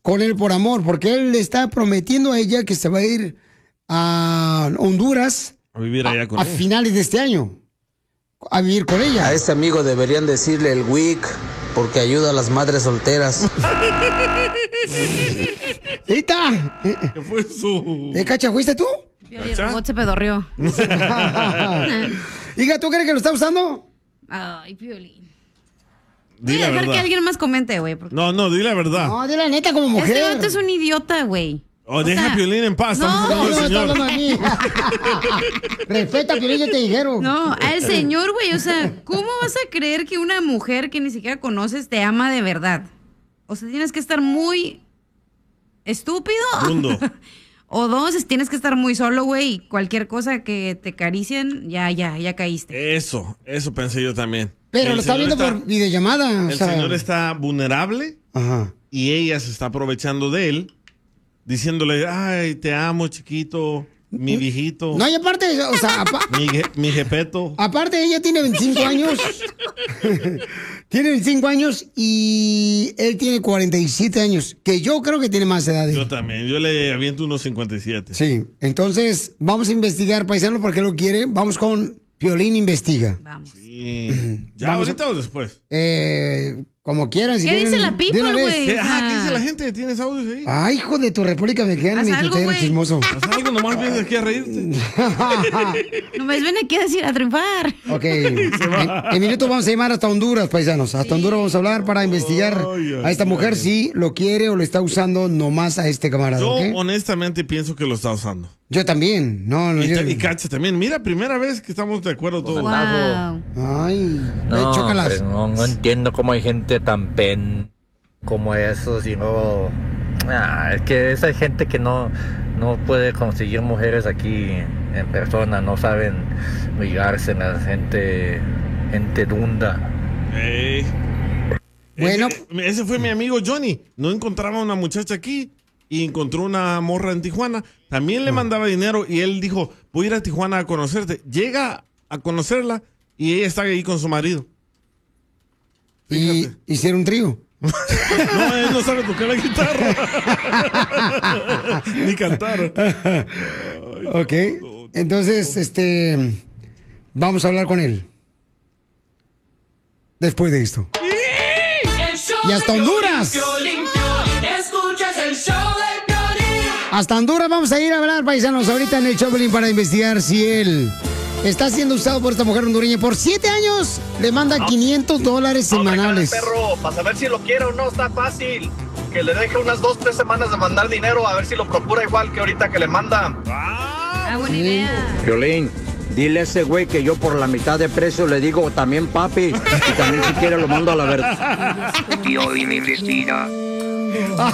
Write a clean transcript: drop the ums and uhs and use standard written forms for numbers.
con él por amor, porque él le está prometiendo a ella que se va a ir a Honduras A vivir allá con a ella. finales de este año, a vivir con ella. A este amigo deberían decirle el WIC porque ayuda a las madres solteras. ¡Eita! ¿Qué fue su...? Cacha, ¿fuiste tú? El robot se pedorrió. Hija, ¿tú crees que lo está usando? Ay, Piolín. Di Voy la a dejar que verdad. alguien más comente, güey. porque No, di la verdad. No, di la neta como mujer. Este vato es un idiota, güey. Oh, deja a Piolín en paz. Estamos no, hablando del está señor. hablando a mí. Respeta, Piolín, ya te dijeron. No, al señor, güey. O sea, ¿cómo vas a creer que una mujer que ni siquiera conoces te ama de verdad? O sea, tienes que estar muy estúpido. Mundo. O dos, tienes que estar muy solo, güey. Y cualquier cosa que te acaricien, ya caíste. Eso pensé yo también. Pero El lo está señor viendo por videollamada. El señor está vulnerable Ajá. y ella se está aprovechando de él, diciéndole, ay, te amo, chiquito, mi viejito, No, y aparte, o sea, mi jepeto. aparte ella tiene 25 años. Tiene 25 años y él tiene 47 años, que yo creo que tiene más edad. Yo también, yo le aviento unos 57. Sí, entonces vamos a investigar, paisano, porque lo quiere. Vamos con Piolín Investiga. Vamos. Sí. ¿Ya Vamos ahorita o después? Como quieran. Si ¿Qué quieren, dice la de una people, vez. güey? ¿Qué, ¿Qué dice la gente? ¿Tienes audios ahí? Ay, hijo de tu República Mexicana, Haz mi algo, tutero güey. chismoso. Haz algo, nomás vienes aquí a reírte. Nomás ven aquí a decir a triunfar. Ok, en minutos vamos a llamar hasta Honduras, paisanos. Hasta Honduras vamos a hablar para investigar a esta mujer si lo quiere o le está usando nomás a este camarada. Yo ¿Ok? honestamente pienso que lo está usando. Yo también. No, Y, yo... y Cacha también. Mira, primera vez que estamos de acuerdo todos. Wow. Ay, No, chócalas. pues no entiendo cómo hay gente tan como eso, sino... es que esa gente que no puede conseguir mujeres aquí en persona, no saben ligarse, la gente dunda. Ey. Bueno. Ese fue mi amigo Johnny. No encontraba una muchacha aquí y encontró una morra en Tijuana. También le mandaba dinero y él dijo, voy a ir a Tijuana a conocerte. Llega a conocerla y ella está ahí con su marido. Y hicieron un trío. No, él no sabe tocar la guitarra. Ni cantar. Ok, entonces, vamos a hablar con él. Después de esto. Y hasta Honduras. Escuchas el show de Piolín. Hasta Honduras vamos a ir a hablar, paisanos, ahorita en el Choplin para investigar si él está siendo usado por esta mujer hondureña. Por 7 años le manda $500 semanales. Perro, para saber si lo quiere o no, está fácil. Que le deje unas 2-3 semanas de mandar dinero, a ver si lo procura igual que ahorita que le manda. Ah, buena idea. Piolín, dile a ese güey que yo por la mitad de precio le digo también papi. Y también si quiere lo mando a la verdad. Piolín Investiga.